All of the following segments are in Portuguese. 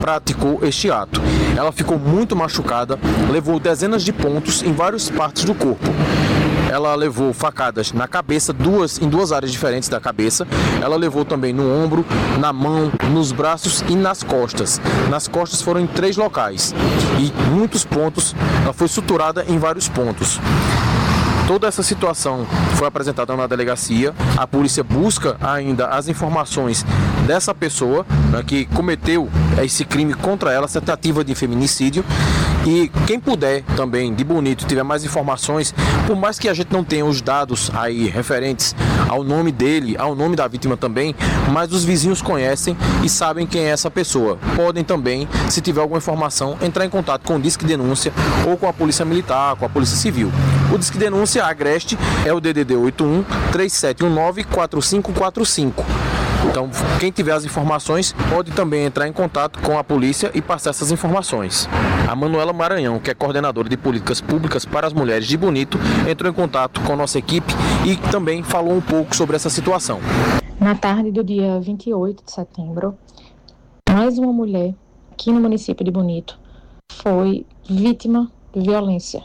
praticou este ato. Ela ficou muito machucada, levou dezenas de pontos em várias partes do corpo. Ela levou facadas na cabeça, em duas áreas diferentes da cabeça. Ela levou também no ombro, na mão, nos braços e nas costas. Nas costas foram em 3 locais. E muitos pontos, ela foi suturada em vários pontos. Toda essa situação foi apresentada na delegacia. A polícia busca ainda as informações dessa pessoa, né, que cometeu esse crime contra ela, essa tentativa de feminicídio. E quem puder também, de Bonito, tiver mais informações, por mais que a gente não tenha os dados aí referentes ao nome dele, ao nome da vítima também, mas os vizinhos conhecem e sabem quem é essa pessoa. Podem também, se tiver alguma informação, entrar em contato com o Disque Denúncia ou com a Polícia Militar, com a Polícia Civil. O Disque Denúncia Agreste é o DDD 81 3719 4545. Então, quem tiver as informações pode também entrar em contato com a polícia e passar essas informações. A Manuela Maranhão, que é coordenadora de políticas públicas para as mulheres de Bonito, entrou em contato com a nossa equipe e também falou um pouco sobre essa situação. Na tarde do dia 28 de setembro, mais uma mulher aqui no município de Bonito foi vítima de violência.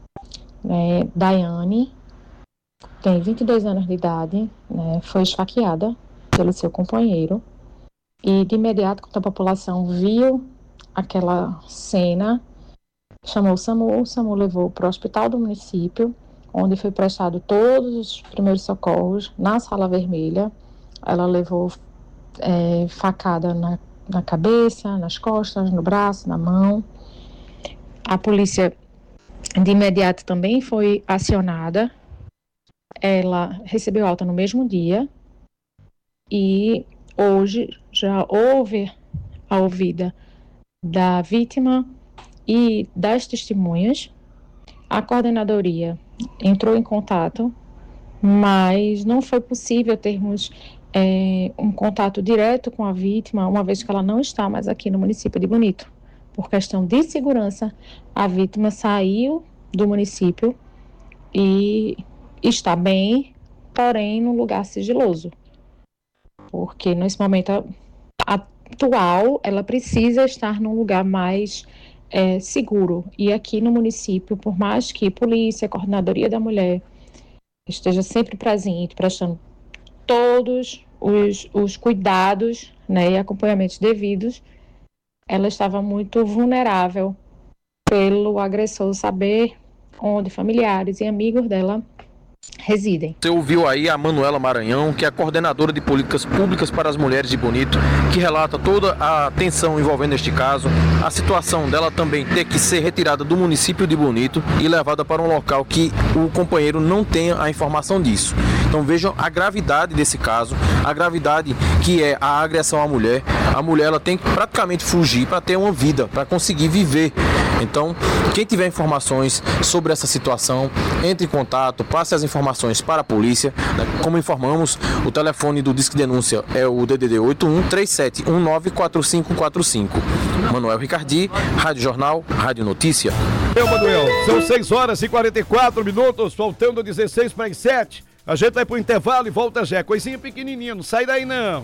Daiane, tem 22 anos de idade, foi esfaqueada pelo seu companheiro e de imediato, quando a população viu aquela cena, chamou o SAMU levou para o hospital do município, onde foi prestado todos os primeiros socorros na sala vermelha. Ela levou facada na cabeça, nas costas, no braço, na mão. A polícia de imediato também foi acionada. Ela recebeu alta no mesmo dia e hoje já houve a ouvida da vítima e das testemunhas. A coordenadoria entrou em contato, mas não foi possível termos um contato direto com a vítima, uma vez que ela não está mais aqui no município de Bonito. Por questão de segurança, a vítima saiu do município e está bem, porém num lugar sigiloso. Porque nesse momento atual, ela precisa estar num lugar mais seguro. E aqui no município, por mais que polícia, coordenadoria da mulher esteja sempre presente, prestando todos os cuidados, e acompanhamentos devidos, ela estava muito vulnerável pelo agressor saber onde familiares e amigos dela residem. Você ouviu aí a Manuela Maranhão, que é a coordenadora de políticas públicas para as mulheres de Bonito, que relata toda a tensão envolvendo este caso, a situação dela também ter que ser retirada do município de Bonito e levada para um local que o companheiro não tenha a informação disso. Então vejam a gravidade desse caso, a gravidade que é a agressão à mulher. A mulher ela tem que praticamente fugir para ter uma vida, para conseguir viver. Então, quem tiver informações sobre essa situação, entre em contato, passe as informações para a polícia. Como informamos, o telefone do Disque Denúncia é o DDD 81 3719 4545. Manuel Ricardi, Rádio Jornal, Rádio Notícia. Manuel, são 6h44, faltando 16 para as 7. A gente vai pro intervalo e volta já. Coisinha pequenininha, não sai daí não.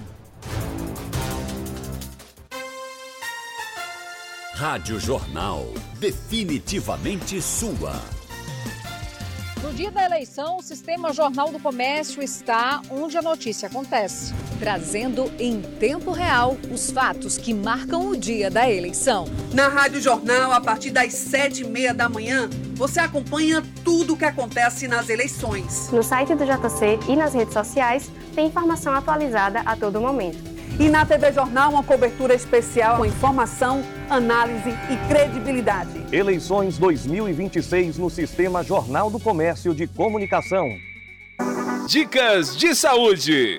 Rádio Jornal, definitivamente sua. No dia da eleição, o Sistema Jornal do Comércio está onde a notícia acontece, trazendo em tempo real os fatos que marcam o dia da eleição. Na Rádio Jornal, a partir das 7h30 da manhã, você acompanha tudo o que acontece nas eleições. No site do JC e nas redes sociais, tem informação atualizada a todo momento. E na TV Jornal, uma cobertura especial com informação, análise e credibilidade. Eleições 2026 no Sistema Jornal do Comércio de Comunicação. Dicas de saúde.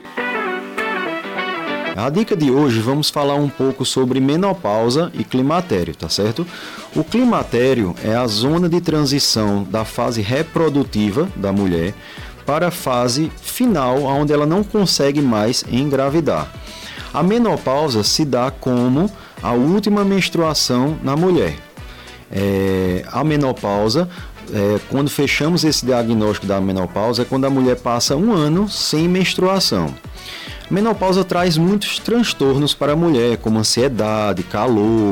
A dica de hoje vamos falar um pouco sobre menopausa e climatério, tá certo? O climatério é a zona de transição da fase reprodutiva da mulher para a fase final, onde ela não consegue mais engravidar. A menopausa se dá como a última menstruação na mulher. A menopausa, quando fechamos esse diagnóstico da menopausa, é quando a mulher passa 1 ano sem menstruação. Menopausa traz muitos transtornos para a mulher, como ansiedade, calor,